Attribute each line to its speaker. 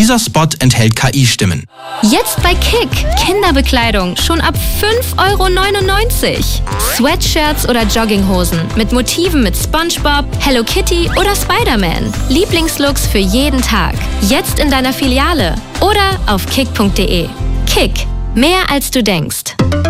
Speaker 1: Dieser Spot enthält KI-Stimmen.
Speaker 2: Jetzt bei Kick. Kinderbekleidung schon ab 5,99 €. Sweatshirts oder Jogginghosen mit Motiven mit SpongeBob, Hello Kitty oder Spider-Man. Lieblingslooks für jeden Tag. Jetzt in deiner Filiale oder auf kick.de. Kick. Mehr als du denkst.